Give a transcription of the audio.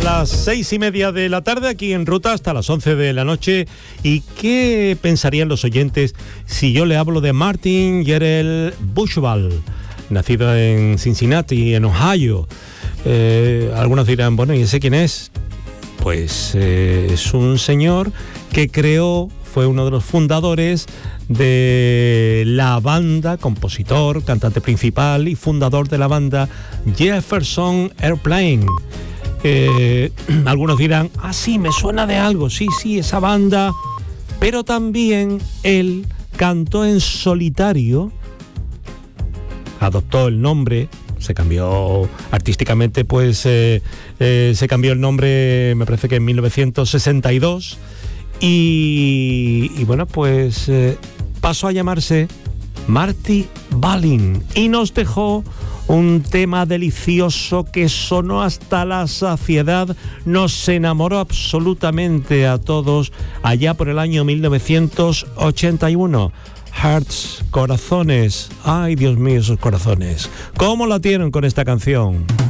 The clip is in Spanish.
las 6:30 de la tarde, aquí en Ruta, hasta las 11 de la noche. ¿Y qué pensarían los oyentes si yo le hablo de Martin Gerald Bushwald, nacido en Cincinnati, en Ohio? Algunos dirán, bueno, ¿y ese quién es? Pues es un señor que fue uno de los fundadores de la banda, compositor, cantante principal y fundador de la banda Jefferson Airplane. Algunos dirán, sí, me suena de algo, sí, esa banda. Pero también él cantó en solitario, adoptó el nombre, se cambió artísticamente, pues se cambió el nombre, me parece que en 1962, y bueno, pues pasó a llamarse Marty Balin y nos dejó un tema delicioso que sonó hasta la saciedad, nos enamoró absolutamente a todos allá por el año 1981. Hearts, corazones, ay Dios mío, esos corazones, ¿cómo la tienen con esta canción?